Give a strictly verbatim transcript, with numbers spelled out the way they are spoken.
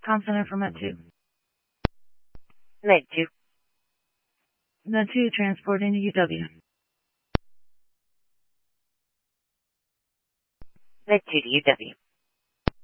Com Center for Med two. Med two. Med two transporting to U W. Med two to U W.